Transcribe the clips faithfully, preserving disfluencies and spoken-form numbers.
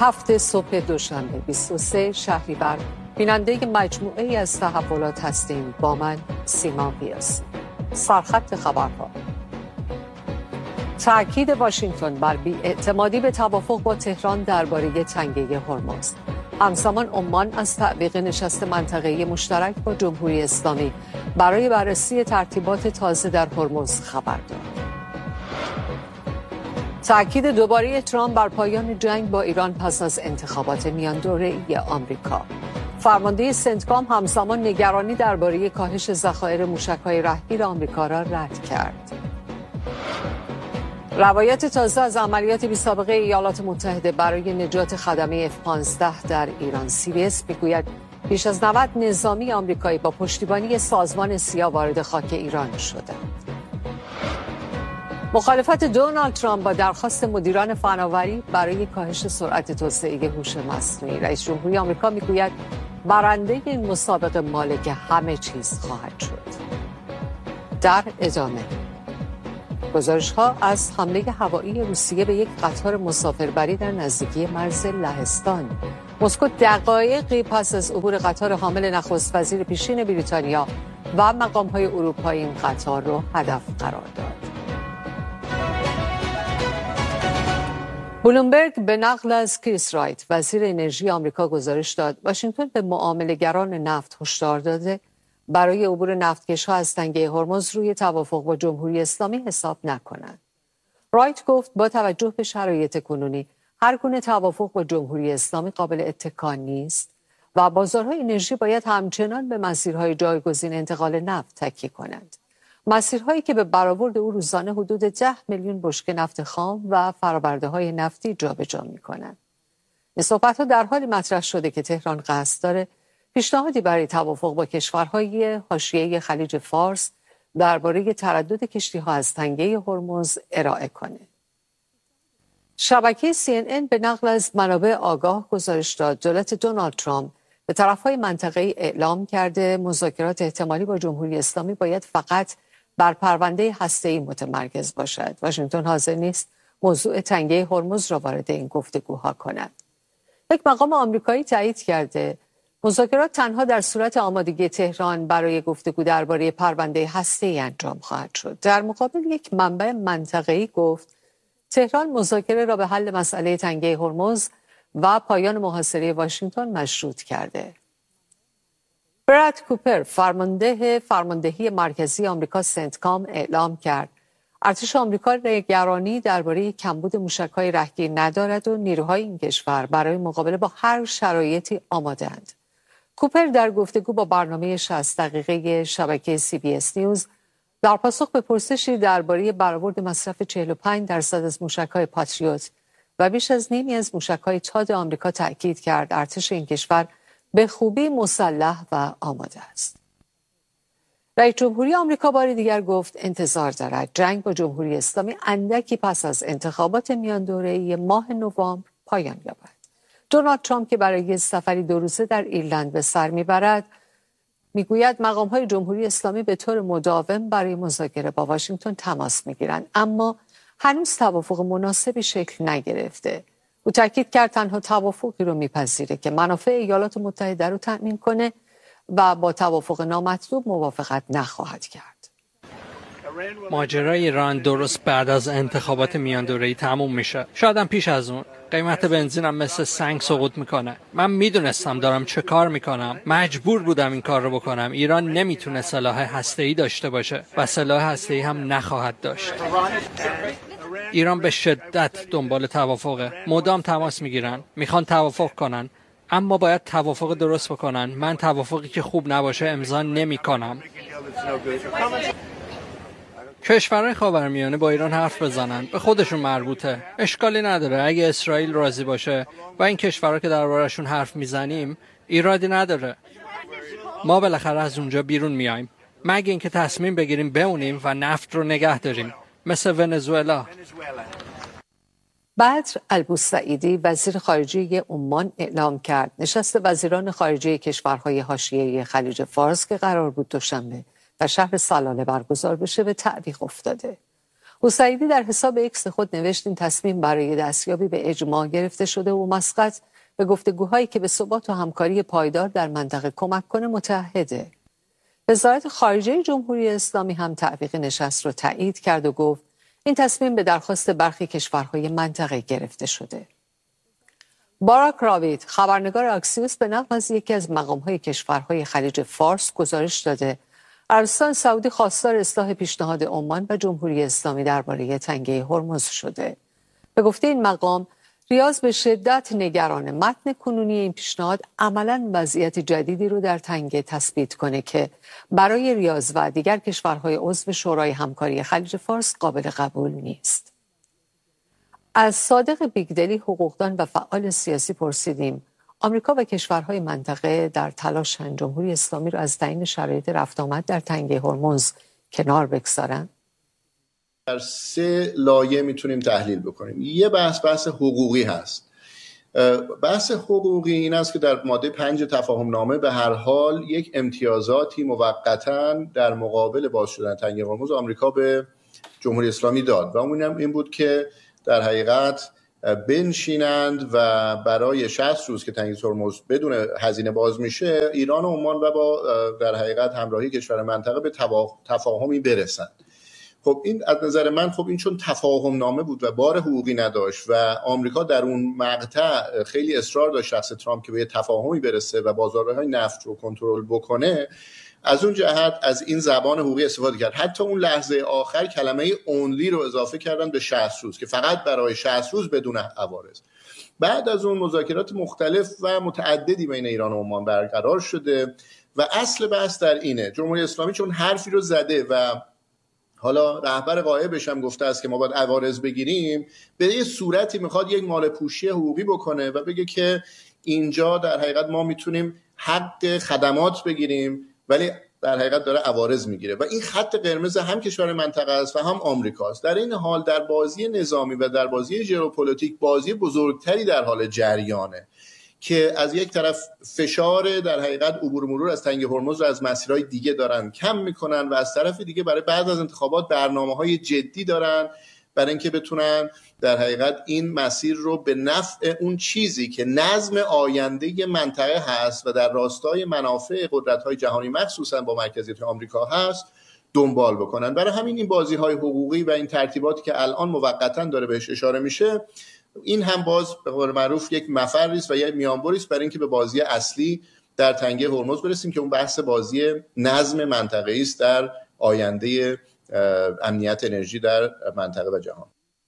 هفت صبح دوشنبه بیست و سه شهریور بیننده مجموعه ای از تحولات هستیم با من سیما قیاسی. سرخط خبرها: تأکید واشنگتن بر بی‌اعتمادی به توافق با تهران درباره تنگه هرمز. همزمان عمان از تعویق نشست منطقه‌ای مشترک با جمهوری اسلامی برای بررسی ترتیبات تازه در هرمز خبر داد. تأکید دوباره ترامپ بر پایان جنگ با ایران پس از انتخابات میان دوره‌ای آمریکا. فرمانده سنتکام همزمان نگرانی درباره کاهش ذخایر موشک‌های رهگیر آمریکا را رد کرد. روایت تازه از عملیات بی‌سابقه ایالات متحده برای نجات خدمه اف پانزده در ایران. سی بی اس میگوید بیش از نود نظامی آمریکایی با پشتیبانی سازمان سیا وارد خاک ایران شدند. مخالفت دونالد ترامپ با درخواست مدیران فناوری برای کاهش سرعت توسعه هوش مصنوعی. رئیس جمهوری آمریکا میگوید برنده این مسابقه مالک همه چیز خواهد شد. در ادامه گزارش‌ها از حمله هوایی روسیه به یک قطار مسافربری در نزدیکی مرز لهستان. مسکو دقایقی پس از عبور قطار حامل نخست وزیر پیشین بریتانیا و مقام‌های اروپایی این قطار را هدف قرار داد. بلومبرگ به نقل از کریس رایت وزیر انرژی آمریکا گزارش داد واشنگتن به معامله‌گران نفت هشدار داده برای عبور نفتکش‌ها از تنگه هرمز روی توافق با جمهوری اسلامی حساب نکنند. رایت گفت با توجه به شرایط کنونی هر گونه توافق با جمهوری اسلامی قابل اتکا نیست و بازارهای انرژی باید همچنان به مسیرهای جایگزین انتقال نفت تکیه کنند. مسیرهایی که به برآورد او روزانه حدود ده میلیون بشکه نفت خام و فرآورده‌های نفتی جابجا می‌کنند. این صحبت‌ها در حالی مطرح شده که تهران قصد داره پیشنهادی برای توافق با کشورهای حاشیه خلیج فارس درباره تردد کشتی‌ها از تنگه هرمز ارائه کنه. شبکه سی ان ان به نقل از منابع آگاه گزارش داد دولت دونالد ترامپ به طرف‌های منطقه‌ای اعلام کرده مذاکرات احتمالی با جمهوری اسلامی باید فقط بر پرونده هسته‌ای متمرکز باشد. واشنگتن حاضر نیست موضوع تنگه هرمز را وارد این گفتگوها کند. یک مقام آمریکایی تایید کرده مذاکرات تنها در صورت آمادگی تهران برای گفتگو درباره پرونده هسته‌ای انجام خواهد شد. در مقابل یک منبع منطقه‌ای گفت تهران مذاکره را به حل مسئله تنگه هرمز و پایان محاصره واشنگتن مشروط کرده. براد کوپر فرمانده فرماندهی مرکزی آمریکا سنتکام اعلام کرد ارتش آمریکا نگرانی درباره کمبود موشک‌های رهگیر ندارد و نیروهای این کشور برای مقابله با هر شرایطی آماده‌اند. کوپر در گفتگو با برنامه شصت دقیقه شبکه سی بی اس نیوز در پاسخ به پرسشی درباره برآورد مصرف چهل و پنج درصد از موشک‌های پاتریوت و بیش از نیمی از موشک‌های تاد آمریکا تأکید کرد ارتش این کشور به خوبی مسلح و آماده است. رئیس جمهوری آمریکا بار دیگر گفت انتظار دارد جنگ با جمهوری اسلامی اندکی پس از انتخابات میان دوره‌ای ماه نوامبر پایان یابد. دونالد ترامپ که برای سفری دو روزه در ایرلند به سر میبرد میگوید مقام‌های جمهوری اسلامی به طور مداوم برای مذاکره با واشنگتن تماس میگیرند اما هنوز توافق مناسبی شکل نگرفته. او تاکید کرد تنها توافقی رو میپذیره که منافع ایالات متحده رو تأمین کنه و با توافق نامطلوب موافقت نخواهد کرد. ماجرای ایران درست بعد از انتخابات میان دوره‌ای تموم میشه. شاید هم پیش از اون. قیمت بنزینم مثل سنگ سقوط میکنه. من میدونستم دارم چه کار میکنم. مجبور بودم این کار رو بکنم. ایران نمیتونه سلاح هسته‌ای داشته باشه و سلاح هسته‌ای هم نخواهد داشت. ایران به شدت دنبال توافقه. مدام تماس میگیرن. میخوان توافق کنن. اما باید توافق درست بکنن. من توافقی که خوب نباشه امضا نمیکنم. کشورهای خاورمیانه با ایران حرف بزنن، به خودشون مربوطه. اشکالی نداره اگه اسرائیل راضی باشه و این کشورها که درباره‌شون حرف میزنیم ایرادی نداره. ما بالاخره از اونجا بیرون میایم. مگه اینکه تصمیم بگیریم بمونیم و نفت رو نگه داریم مثل ونزوئلا. بدر البوسعیدی وزیر خارجه عمان اعلام کرد نشست وزیران خارجه کشورهای حاشیه خلیج فارس که قرار بود دوشنبه در شهر سلاله برگزار بشه به تعویق افتاده. بوسعیدی در حساب ایکس خود نوشت این تصمیم برای دستیابی به اجماع گرفته شده و مسقط به گفتگوهایی که به ثبات و همکاری پایدار در منطقه کمک کنه متعهده. وزارت خارجه جمهوری اسلامی هم تعویق نشست رو تایید کرد و گفت این تصمیم به درخواست برخی کشورهای منطقه گرفته شده. باراک راوید، خبرنگار اکسیوس، به نقل از یکی از مقامهای کشورهای خلیج فارس گزارش داده عربستان سعودی خواستار اصلاح پیشنهاد عمان و جمهوری اسلامی درباره تنگه هرمز شده. به گفته این مقام، ریاض به شدت نگران متن کنونی این پیشنهاد عملاً وضعیت جدیدی رو در تنگه تثبیت کنه که برای ریاض و دیگر کشورهای عضو شورای همکاری خلیج فارس قابل قبول نیست. از صادق بیگدلی، حقوقدان و فعال سیاسی، پرسیدیم آمریکا و کشورهای منطقه در تلاشند جمهوری اسلامی را از تعیین شرایط رفت آمد در تنگه هرمز کنار بگذارند. در سه لایه میتونیم تحلیل بکنیم. یه بحث بحث حقوقی هست. بحث حقوقی این است که در ماده پنج تفاهم نامه به هر حال یک امتیازاتی موقتاً در مقابل باز شدن تنگه هرمز آمریکا به جمهوری اسلامی داد و اون هم این بود که در حقیقت بنشینند و برای شصت روز که تنگه هرمز بدون هزینه باز میشه، ایران و عمان و با در حقیقت همراهی کشور منطقه به تفاهمی برسند. خب این از نظر من خب این چون تفاهم نامه بود و بار حقوقی نداشت و آمریکا در اون مقطع خیلی اصرار داشت شخص ترامپ که به تفاهمی برسه و بازارهای نفت رو کنترل بکنه، از اون جهت از این زبان حقوقی استفاده کرد. حتی اون لحظه آخر کلمه اونلی رو اضافه کردن به شصت روز که فقط برای شصت روز بدون عوارض. بعد از اون مذاکرات مختلف و متعددی بین ایران و عمان برقرار شده و اصل بحث در اینه جمهوری اسلامی چون حرفی رو زده و حالا رهبر غایبش هم گفته است که ما باید عوارض بگیریم، به یه صورتی میخواد یک مال پوشی حقوقی بکنه و بگه که اینجا در حقیقت ما میتونیم حق خدمات بگیریم ولی در حقیقت داره عوارض میگیره و این خط قرمز هم کشور منطقه است و هم آمریکاست. در این حال در بازی نظامی و در بازی ژئوپلیتیک بازی بزرگتری در حال جریانه که از یک طرف فشار در حقیقت عبور مرور از تنگه هرمز رو از مسیرهای دیگه دارن کم میکنن و از طرف دیگه برای بعد از انتخابات برنامه‌های جدی دارن برای اینکه بتونن در حقیقت این مسیر رو به نفع اون چیزی که نظم آینده منطقه هست و در راستای منافع قدرت‌های جهانی مخصوصا با مرکزیت آمریکا هست دنبال بکنن. برای همین این بازی‌های حقوقی و این ترتیباتی که الان موقتاً داره بهش اشاره میشه، این هم باز به قول معروف یک مفری است و یک میانبری است برای اینکه به بازی اصلی در تنگه هرمز برسیم که اون بحث بازی نظم منطقه‌ای است در آینده امنیت انرژی در منطقه و جهان.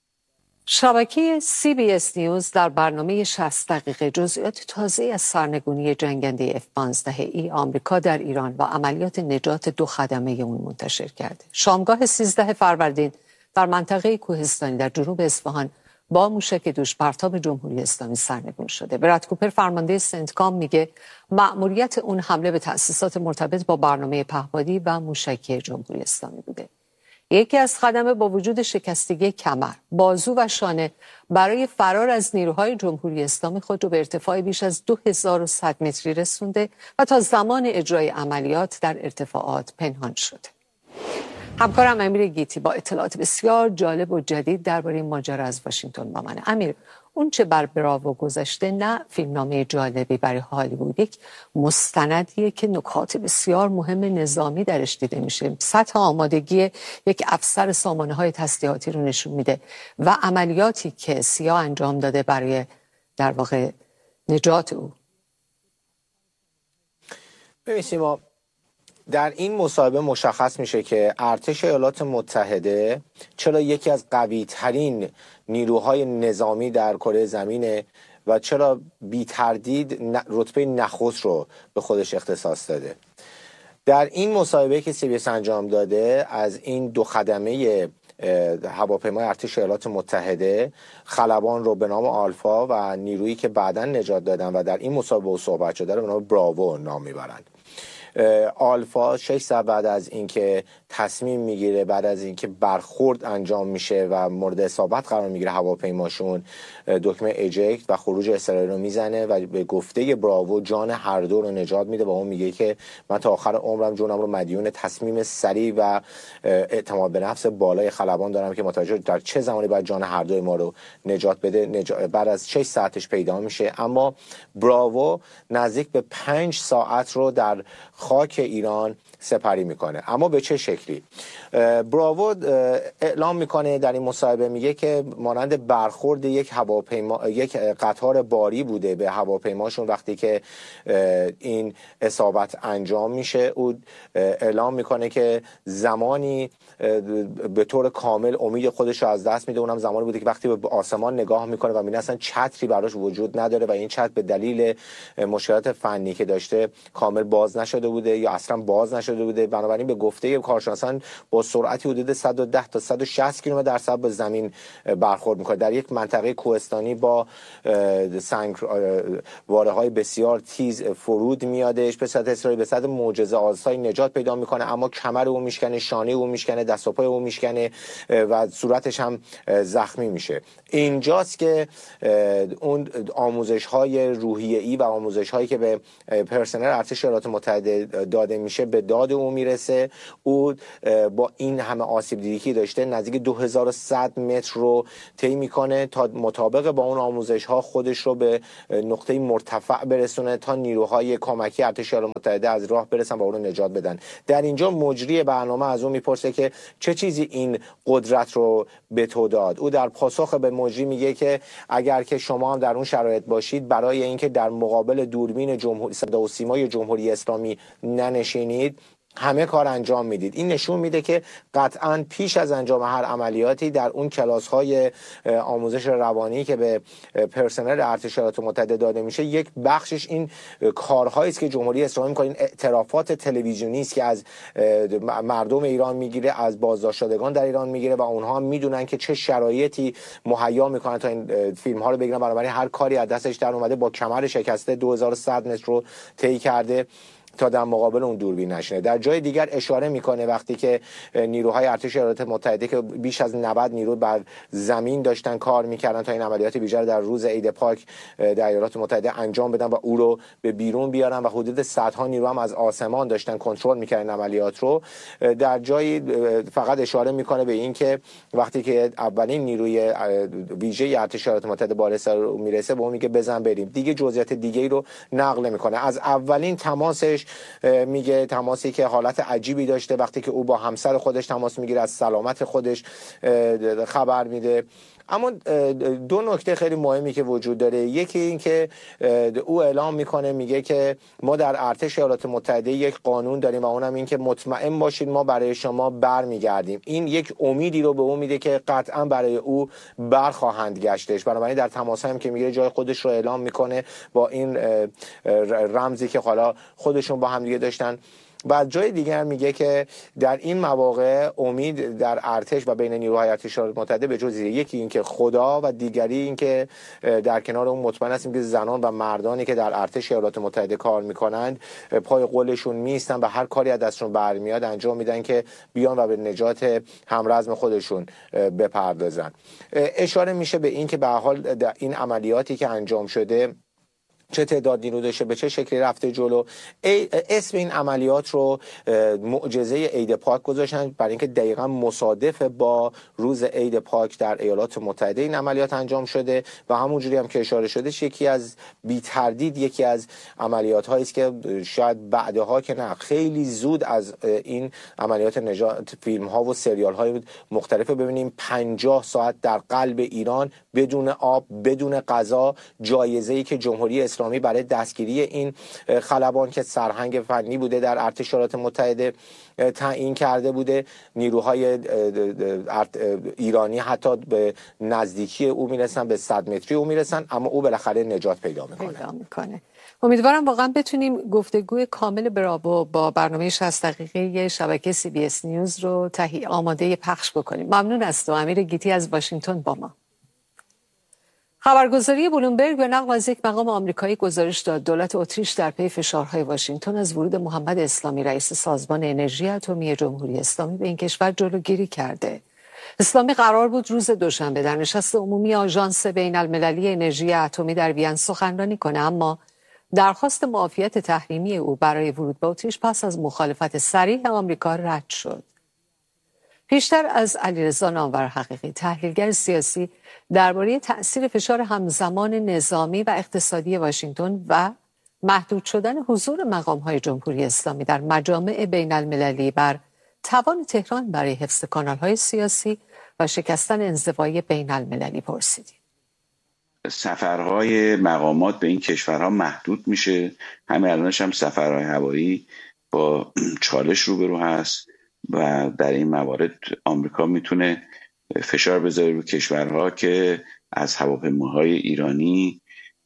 شبکه سی بی اس نیوز در برنامه شصت دقیقه جزئیات تازه از سرنگونی جنگنده اف پانزده ای آمریکا در ایران و عملیات نجات دو خدمه اون منتشر کرده. شامگاه سیزده فروردین در منطقه کوهستانی در جنوب اصفهان با موشک دوش پرتاب جمهوری اسلامی سرنگون شده. براد کوپر فرمانده سنتکام میگه مأموریت اون حمله به تأسیسات مرتبط با برنامه پهپادی و موشکی جمهوری اسلامی بوده. یکی از خدمه با وجود شکستگی کمر، بازو و شانه برای فرار از نیروهای جمهوری اسلامی خود رو به ارتفاع بیش از دو هزار و صد متری رسونده و تا زمان اجرای عملیات در ارتفاعات پنهان شده. همکارم امیر گیتی با اطلاعات بسیار جالب و جدید درباره این ماجرا از واشنگتن با منه. امیر، اون چه بر براوو گذشته نه فیلمنامه جالبی برای هالیوود، یک مستندیه که نکات بسیار مهم نظامی درش دیده میشه. سطح آمادگی یک افسر سامانه‌های تسلیحاتی رو نشون میده و عملیاتی که سیا انجام داده برای در واقع نجات او. ببینید ما در این مصاحبه مشخص میشه که ارتش ایالات متحده چرا یکی از قوی ترین نیروهای نظامی در کره زمینه و چرا بی تردید رتبه نخست رو به خودش اختصاص داده. در این مصاحبه که سی بی اس انجام داده از این دو خدمه هواپیمای ارتش ایالات متحده، خلبان رو به نام آلفا و نیرویی که بعداً نجات دادن و در این مصاحبه صحبت شده رو به نام براوو نام میبرند. آلفا شش ساعت بعد از اینکه تصمیم میگیره بعد از اینکه برخورد انجام میشه و مورد اصابت قرار میگیره هواپیماشون، دکمه اجکت و خروج اسرائیل رو میزنه و به گفته براوو جان هر دو رو نجات میده و اون میگه که من تا آخر عمرم جونم رو مدیون تصمیم سریع و اعتماد به نفس بالای خلبان دارم که متوجه در چه زمانی باید جان هر دوی ما رو نجات بده. نجات بعد از شش ساعتش پیدا میشه، اما براوو نزدیک به پنج ساعت رو در خاک ایران سپری میکنه. اما به چه شکلی؟ براوو اعلام میکنه در این مصاحبه، میگه که مانند برخورد یک هواپیما یک قطار باری بوده به هواپیماشون وقتی که این اصابت انجام میشه. او اعلام میکنه که زمانی به طور کامل امید خودش رو از دست میده، اونم زمانی بوده که وقتی به آسمان نگاه میکنه و میبینه اصلا چتری براش وجود نداره و این چتر به دلیل مشکلات فنی که داشته کامل باز نشده بوده یا اصلا باز نشده بوده. بنابراین به گفته کارشناسان با سرعتی حدود صد و ده تا صد و شصت کیلومتر در ساعت به زمین برخورد میکنه در یک منطقه کوهستانی با سنگ واره‌های بسیار تیز فرود میادش. به صورت اسرائیل به صورت معجزه آسای نجات پیدا میکنه، اما کمر او میشکنه، شانه او میشکنه، دست و پای او میشکنه و صورتش هم زخمی میشه. اینجاست که اون آموزش های روحیه‌ای و آموزش هایی که به پرسنل ارتش ایالات متحده داده میشه به داد او میرسه. او با این همه آسیب دیدگی که داشته نزدیک دو هزار و صد متر رو طی میکنه تا مطابق با اون آموزش ها خودش رو به نقطه مرتفع برسونه تا نیروهای کمکی ارتش ایالات متحده از راه برسن و اون رو نجات بدن. در اینجا مجری برنامه از اون میپرسه که چه چیزی این قدرت رو به تو داد. او در پاسخ به مجری میگه که اگر که شما هم در اون شرایط باشید، برای اینکه در مقابل دوربین جمهوری صدا و سیمای جمهوری اسلامی ننشینید، همه کار انجام میدید. این نشون میده که قطعاً پیش از انجام هر عملیاتی در اون کلاس های آموزش روانی که به پرسنل ارتش ایالات متحده داده میشه، یک بخشش این کارهایی است که جمهوری اسلامی میکنه، این اعترافات تلویزیونی است که از مردم ایران میگیره، از بازداشت شدگان در ایران میگیره و اونها میدونن که چه شرایطی مهیا میکنن تا این فیلم ها رو بگیرن. بنابراین هر کاری از دستش در اومده، با کمر شکسته دو هزار و صد متر رو طی کرده تا در مقابل اون دوربین نشینه. در جای دیگر اشاره میکنه وقتی که نیروهای ارتش ایالات متحده که بیش از نود نیرو بر زمین داشتن کار میکردن تا این عملیات ویژه در روز عید پاک در ایالات متحده انجام بدن و او رو به بیرون بیارن و حدود صدها نیرو هم از آسمان داشتن کنترل میکردن عملیات رو، در جایی فقط اشاره میکنه به این که وقتی که اولین نیروی ویژه ارتش ایالات متحده بالا سر میرسه، به اون میگه بزن بریم. دیگه جزئیات دیگه‌ای رو نقل میکنه. از اولین تماسش میگه تماسی که حالت عجیبی داشته، وقتی که او با همسر خودش تماس میگیره از سلامت خودش خبر میده. اما دو نکته خیلی مهمی که وجود داره، یکی این که او اعلام میکنه، میگه که ما در ارتش ایالات متحده یک قانون داریم و اونم این که مطمئن باشید ما برای شما برمیگردیم. این یک امیدی رو به او میده که قطعا برای او برخواهند گشتش. بنابراین در تماس هم که میگیره جای خودش رو اعلام میکنه با این رمزی که حالا خودشون با هم دیگه داشتن. بعد جای دیگر میگه که در این مواقع امید در ارتش و بین نیروهای ارتش ایالات متحده به جز یکی این که خدا و دیگری این که در کنار اون مطمئن هستیم که زنان و مردانی که در ارتش ایالات متحده کار میکنند پای قولشون میستن و هر کاری از دستشون برمیاد انجام میدن که بیان و به نجات همرزم خودشون بپردازن. اشاره میشه به این که به هر حال در این عملیاتی که انجام شده چه تعداد نیرو داشته، به چه شکلی رفته جلو. اسم این عملیات رو معجزه عید پاک گذاشتن برای اینکه دقیقاً مصادف با روز عید پاک در ایالات متحده این عملیات انجام شده و همونجوری هم که اشاره شده یکی از بی تردید یکی از عملیات هایی است که شاید بعدها که نه خیلی زود از این عملیات نجات فیلم ها و سریال های مختلف ببینیم. پنجاه ساعت در قلب ایران بدون آب، بدون غذا، جایزه‌ای که جمهوری اسلامی برای دستگیری این خلبان که سرهنگ فنی بوده در ارتش ایالات متحده تعیین کرده بوده، نیروهای ایرانی حتی به نزدیکی او میرسن، به صد متری او میرسن، اما او بالاخره نجات پیدا میکنه. پیدا میکنه. امیدوارم واقعا بتونیم گفتگوی کامل براوو با برنامه شصت دقیقه شبکه سی بی اس نیوز رو تهیه آماده پخش بکنیم. ممنون از تو امیر گیتی از واشنگتن با ما. خبرگزاری بلومبرگ به نقل از یک مقام آمریکایی گزارش داد دولت اتریش در پی فشارهای واشنگتن از ورود محمد اسلامی رئیس سازمان انرژی اتمی جمهوری اسلامی به این کشور جلوگیری کرده. اسلامی قرار بود روز دوشنبه در نشست عمومی آژانس بین المللی انرژی اتمی در وین سخنرانی کنه، اما درخواست معافیت تحریمی او برای ورود به اتریش پس از مخالفت صریح آمریکا رد شد. پیشتر از علیرضا نامور حقیقی، تحلیلگر سیاسی، درباره تأثیر فشار همزمان نظامی و اقتصادی واشنگتن و محدود شدن حضور مقام‌های جمهوری اسلامی در مجامع بین المللی بر توان تهران برای حفظ کانال‌های سیاسی و شکستن انزوای بین المللی پرسیدیم. سفرهای مقامات به این کشورها محدود میشه. همه الانش هم سفرهای هوایی با چالش روبرو هست و در این موارد آمریکا میتونه فشار بذاره رو کشورها که از هواپیماهای ایرانی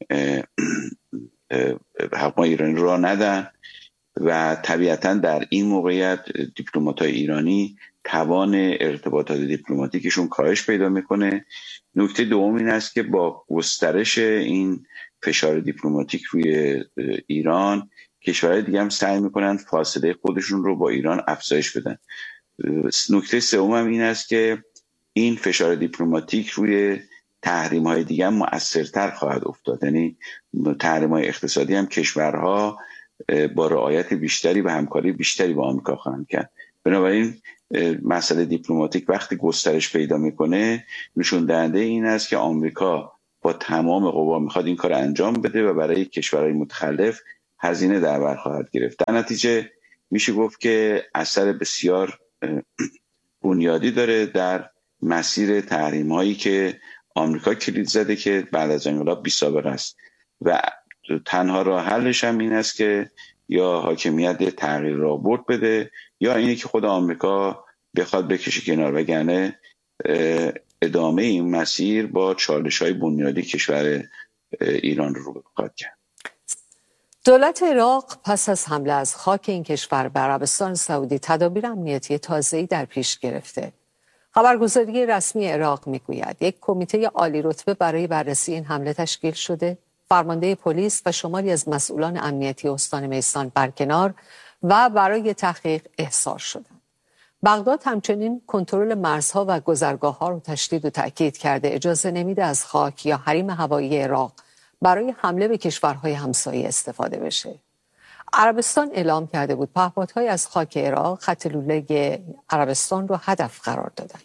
هواپیمای ایرانی را ندن و طبیعتا در این موقعیت دیپلمات‌های ایرانی توان ارتباطات دیپلماتیکشون کاهش پیدا میکنه. نکته دوم این است که با گسترش این فشار دیپلماتیک روی ایران، کشورهای دیگه هم سعی میکنن فاصله خودشون رو با ایران افزایش بدن. نکته سوم هم این است که این فشار دیپلماتیک روی تحریم‌های دیگه هم مؤثرتر خواهد افتاد. یعنی تحریم‌های اقتصادی هم کشورها با رعایت بیشتری و همکاری بیشتری با آمریکا خواهند کرد. بنابراین مسئله دیپلماتیک وقتی گسترش پیدا میکنه نشون دهنده این است که آمریکا با تمام قوا میخواد این کار انجام بده و برای کشورهای متخلف هزینه در بر خواهد گرفت. در نتیجه میشه گفت که اثر بسیار بنیادی داره در مسیر تحریم هایی که آمریکا کلید زده که بعد از انقلاب بی سابقه است و تنها راه حلش هم این است که یا حاکمیت تغییر رابط بده یا اینه که خود آمریکا بخواد بکشه کنار، وگرنه ادامه این مسیر با چالش های بنیادی کشور ایران رو خواهد کرد. دولت عراق پس از حمله از خاک این کشور به عربستان سعودی تدابیر امنیتی تازه‌ای در پیش گرفته. خبرگزاری رسمی عراق میگوید یک کمیته عالی رتبه برای بررسی این حمله تشکیل شده. فرمانده پلیس و شماری از مسئولان امنیتی استان میسان برکنار و برای تحقیق احضار شدند. بغداد همچنین کنترل مرزها و گذرگاه‌ها رو تشدید و تأکید کرده، اجازه نمیده از خاک یا حریم هوایی عراق برای حمله به کشورهای همسایه استفاده بشه. عربستان اعلام کرده بود پهپادهای از خاک عراق خط لوله عربستان رو هدف قرار دادند.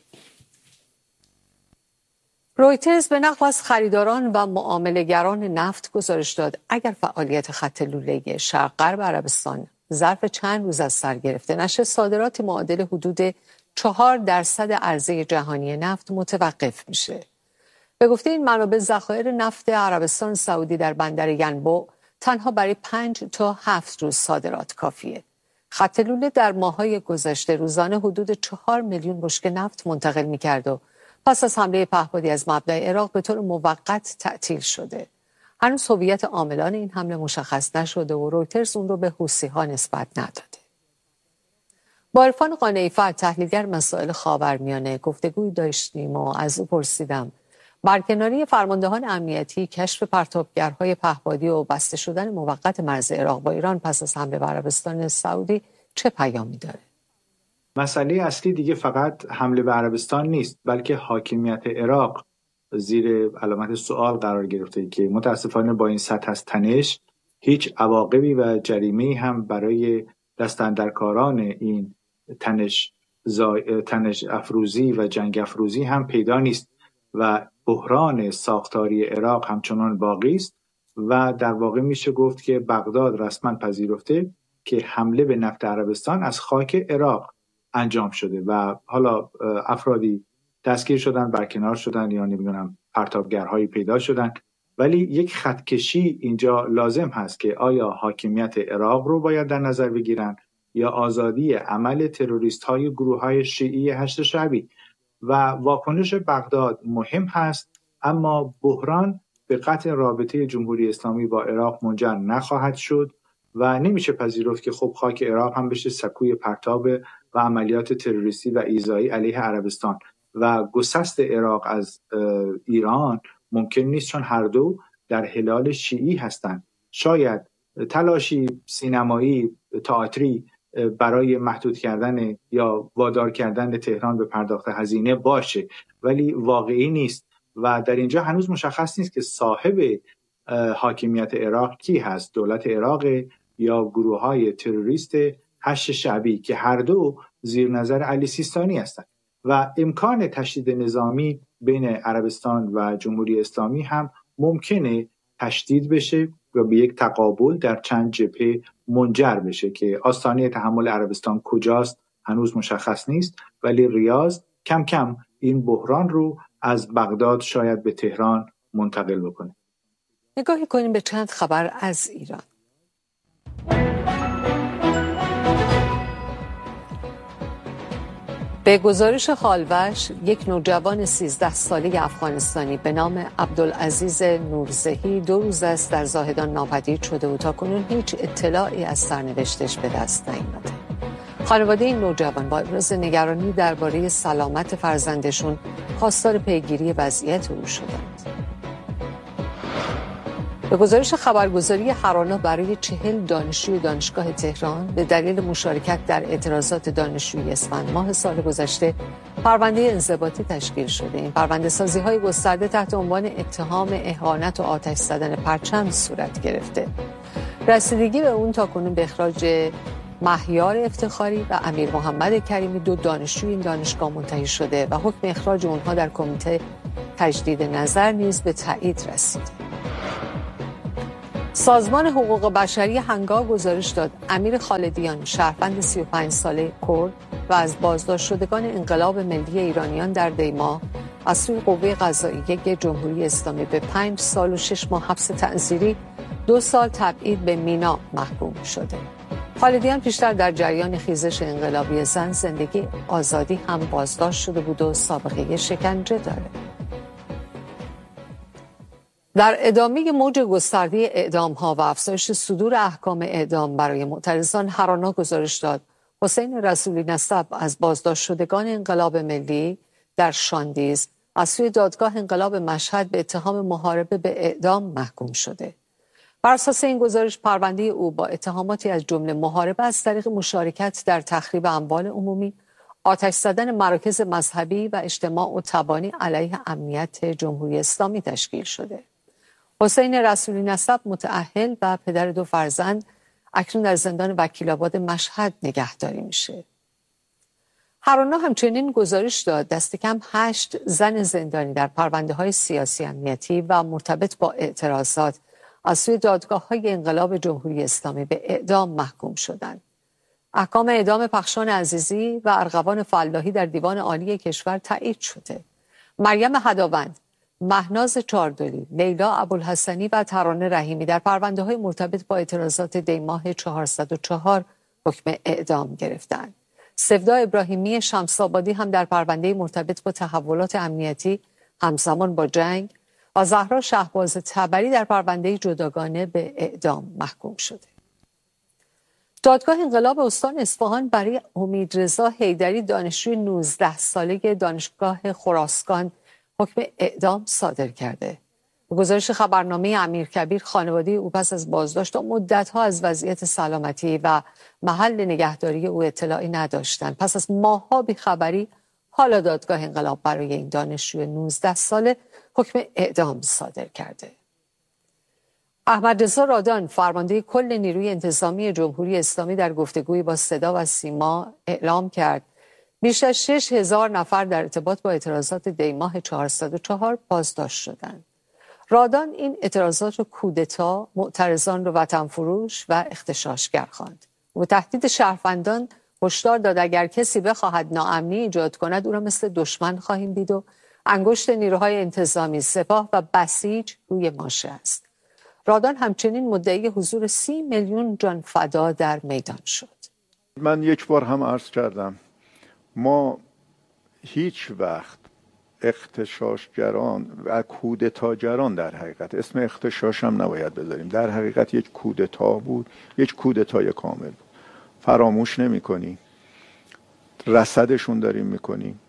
رویترز به نقل از خریداران و معامله‌گران نفت گزارش داد اگر فعالیت خط لوله شرق غرب عربستان ظرف چند روز از سر گرفته نشه، صادرات معادل حدود چهار درصد عرضه جهانی نفت متوقف میشه. به گفته این منابع، ذخایر نفت عربستان سعودی در بندر ینبوع تنها برای پنج تا هفت روز صادرات کافیه. خط لوله در ماه‌های گذشته روزانه حدود چهار میلیون بشکه نفت منتقل می‌کرد و پس از حمله پهپادی از مبدأ عراق به طور موقت تعطیل شده. هنوز هویت عاملان این حمله مشخص نشده و رویترز اون رو به حوثی‌ها نسبت نداده. با عرفان قانعی‌فر، تحلیلگر مسائل خاورمیانه، گفتگوی داشتیم و از او پرسیدم برکناری فرماندهان امنیتی، کشف پرتابگرهای پهپادی و بسته شدن موقت مرز عراق با ایران پس از حمله به عربستان سعودی چه پیامی داره؟ مسئله اصلی دیگه فقط حمله به عربستان نیست، بلکه حاکمیت عراق زیر علامت سوال قرار گرفته که متاسفانه با این سطح از تنش هیچ عواقبی و جریمه‌ای هم برای دستاندرکاران این تنش زا... تنش افروزی و جنگ افروزی هم پیدا نیست و بحران ساختاری عراق همچنان باقی است و در واقع میشه گفت که بغداد رسما پذیرفته که حمله به نفت عربستان از خاک عراق انجام شده و حالا افرادی دستگیر شدن، برکنار شدن یا نمیدونم پرتابگرهایی پیدا شدن، ولی یک خطکشی اینجا لازم هست که آیا حاکمیت عراق رو باید در نظر بگیرن یا آزادی عمل تروریست های گروه های شیعی هشت شعبی. و واکنش بغداد مهم هست، اما بحران به قطع رابطه جمهوری اسلامی با عراق منجر نخواهد شد و نمیشه پذیرفت که خب خاک عراق هم بشه سکوی پرتاب و عملیات تروریستی و ایذایی علیه عربستان و گسست عراق از ایران ممکن نیست، چون هر دو در هلال شیعی هستند. شاید تلاشی سینمایی، تئاتری برای محدود کردن یا وادار کردن تهران به پرداخت هزینه باشه، ولی واقعی نیست و در اینجا هنوز مشخص نیست که صاحب حاکمیت عراق کی هست، دولت عراق یا گروه‌های تروریست هشت شعبی که هر دو زیر نظر علی سیستانی هستند و امکان تشدید نظامی بین عربستان و جمهوری اسلامی هم ممکنه تشدید بشه و به یک تقابل در چند جبهه منجر بشه که آستانه تحمل عربستان کجاست هنوز مشخص نیست، ولی ریاض کم کم این بحران رو از بغداد شاید به تهران منتقل بکنه. نگاهی کنیم به چند خبر از ایران. به گزارش خالوش، یک نوجوان سیزده ساله افغانستانی به نام عبدالعزیز نورزهی دو روز است در زاهدان ناپدید شده و تاکنون هیچ اطلاعی از سرنوشتش به دست نیامده. خانواده این نوجوان با ابراز نگرانی درباره سلامت فرزندشون خواستار پیگیری وضعیت او شدند. به گزارش خبرگزاری هرانا، برای چهل دانشجوی دانشگاه تهران به دلیل مشارکت در اعتراضات دانشجویی اسفند ماه سال گذشته پرونده انضباطی تشکیل شده. این پرونده سازی های گسترده تحت عنوان اتهام اهانت و آتش زدن پرچم صورت گرفته. رسیدگی به اون تاکنون به اخراج مهیار افتخاری و امیر محمد کریمی، دو دانشجوی این دانشگاه، منتهی شده و حکم اخراج اونها در کمیته تجدید نظر نیز به تایید رسیده. سازمان حقوق بشری هنگا گزارش داد امیر خالدیان، شهروند سی و پنج ساله کرد و از بازداشت شدگان انقلاب ملی ایرانیان در دیما، از سوی قوه قضاییه جمهوری اسلامی به پنج سال و شش ماه حبس تعزیری، دو سال تبعید به مینا محکوم شده. خالدیان پیشتر در جریان خیزش انقلابی زن زندگی آزادی هم بازداشت شده بود و سابقه شکنجه داره. در ادامه موج گسترده اعدام‌ها و افزایش صدور احکام اعدام برای معترضان، هرانا گزارش داد حسین رسولی نسب از بازداشت شدگان انقلاب ملی در شاندیز از سوی دادگاه انقلاب مشهد به اتهام محاربه به اعدام محکوم شده. بر اساس این گزارش، پرونده او با اتهاماتی از جمله محاربه از طریق مشارکت در تخریب اموال عمومی، آتش زدن مراکز مذهبی و اجتماع و تبانی علیه امنیت جمهوری اسلامی تشکیل شده. حسین رسولی نسب، متأهل و پدر دو فرزند، اکنون در زندان وکیل‌آباد مشهد نگهداری میشه. هرانا همچنین گزارش داد دست کم هشت زن زندانی در پرونده‌های سیاسی امنیتی و مرتبط با اعتراضات از سوی دادگاه‌های انقلاب جمهوری اسلامی به اعدام محکوم شدند. احکام اعدام پخشان عزیزی و ارغوان فلاحی در دیوان عالی کشور تایید شده. مریم هداوند، مهناز چاردلی، لیلا ابوالحسنی و ترانه رحیمی در پرونده‌های مرتبط با اعتراضات دیماه چهارصد و چهار حکم اعدام گرفتند. سفدا ابراهیمی شمس‌آبادی هم در پرونده مرتبط با تحولات امنیتی همزمان با جنگ و زهرا شهباز تبری در پرونده جداگانه به اعدام محکوم شده. دادگاه انقلاب استان اصفهان برای امیدرضا حیدری، دانشجوی نوزده ساله دانشگاه خراسان، حکم اعدام صادر کرده. به گزارش خبرنامه امیرکبیر، خانواده او پس از بازداشت مدت‌ها از وضعیت سلامتی و محل نگهداری او اطلاعی نداشتند. پس از ماه‌ها بی‌خبری، حالا دادگاه انقلاب برای این دانشجوی نوزده ساله حکم اعدام صادر کرده. احمدرضا رادان، فرمانده کل نیروی انتظامی جمهوری اسلامی، در گفتگویی با صدا و سیما اعلام کرد بیش از شش هزار نفر در ارتباط با اعتراضات دیماه چهارصد و چهار بازداشت شدند. رادان این اعتراضات رو کودتا، معترضان رو وطن فروش و اغتشاشگر خواند. و تهدید شهروندان هشدار داد اگر کسی بخواهد ناامنی ایجاد کند، او را مثل دشمن خواهیم دید و انگشت نیروهای انتظامی، سپاه و بسیج روی ماشه است. رادان همچنین مدعی حضور سی میلیون جان فدا در میدان شد. من یک بار هم عرض کردم ما هیچ وقت اغتشاشگران و کودتاگران، در حقیقت اسم اغتشاش هم نباید بذاریم، در حقیقت یک کودتا بود، یک کودتای کامل بود، فراموش نمی کنیم، رصدشون داریم میکنیم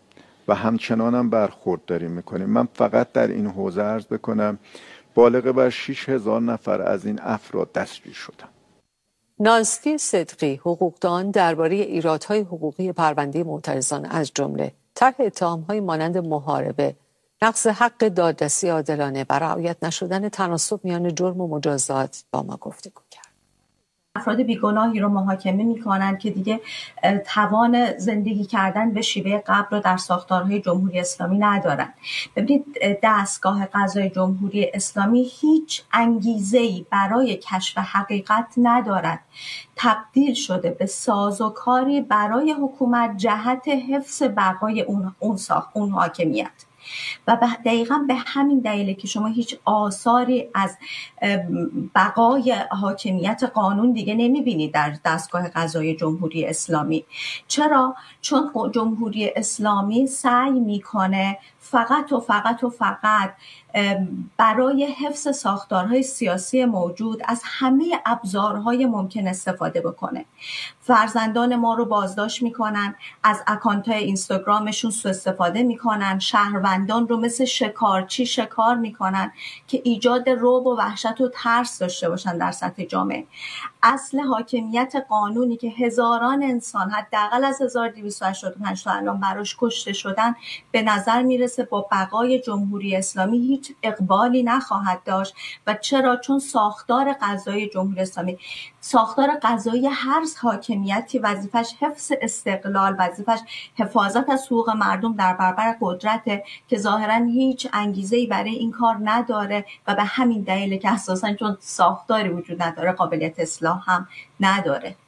و همچنان هم برخورد داریم میکنیم. من فقط در این حوزه عرض بکنم بالغ بر شش هزار نفر از این افراد دستگیر شدن. نازی صدقی حقوقدان درباره ایرادهای حقوقی پرونده معترضان از جمله طرح اتهام‌های مانند محاربه، نقض حق دادرسی عادلانه و رعایت نشدن تناسب میان جرم و مجازات با ما گفتگو کرد. افراد بیگناهی رو محاکمه میکنن که دیگه توان زندگی کردن به شیوه قبل رو در ساختارهای جمهوری اسلامی ندارن. ببینید دستگاه قضای جمهوری اسلامی هیچ انگیزه‌ای برای کشف حقیقت ندارد. تبدیل شده به سازوکاری برای حکومت جهت حفظ بقای اون اون ساخت اون حاکمیت. و دقیقا به همین دلیله که شما هیچ آثاری از بقای حاکمیت قانون دیگه نمیبینید در دستگاه قضایی جمهوری اسلامی. چرا؟ چون جمهوری اسلامی سعی میکنه فقط و فقط و فقط برای حفظ ساختارهای سیاسی موجود از همه ابزارهای ممکن استفاده بکنه. فرزندان ما رو بازداشت میکنن، از اکانت‌های اینستاگرامشون سوء استفاده میکنن، شهروندان رو مثل شکارچی شکار میکنن که ایجاد رعب و وحشت و ترس داشته باشن در سطح جامعه. اصل حاکمیت قانونی که هزاران انسان حداقل از هزار و دویست و هشتاد و پنج تا الان براش کشته شدن به نظر میرسه با بقای جمهوری اسلامی هیچ اقبالی نخواهد داشت. و چرا؟ چون ساختار قضایی جمهوری اسلامی، ساختار قضایی هر حاکمیتی وظیفش حفظ استقلال، وظیفش حفاظت از حقوق مردم در برابر قدرت که ظاهرا هیچ انگیزه‌ای برای این کار نداره و به همین دلیل که اساساً چون ساختاری وجود نداره قابلیت اصلاح هم نداره.